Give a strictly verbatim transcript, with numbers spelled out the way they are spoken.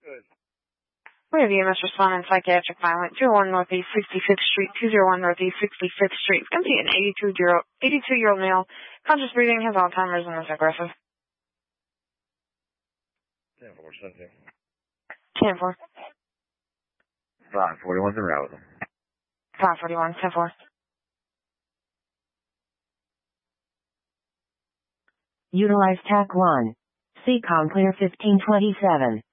We have E M S responding psychiatric violent, two oh one Northeast sixty-fifth Street, two oh one Northeast sixty-fifth Street. It's going to be an eighty-two-year-old male, conscious breathing, has Alzheimer's, and is aggressive. ten four, seventeen. ten four. five forty-one's in route with him. five forty-one, ten four. Utilize T A C one. C COM clear fifteen twenty-seven.